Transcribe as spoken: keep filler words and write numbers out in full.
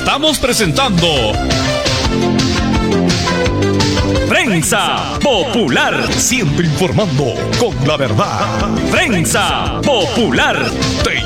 Estamos presentando Prensa Popular, siempre informando con la verdad. Prensa Popular, te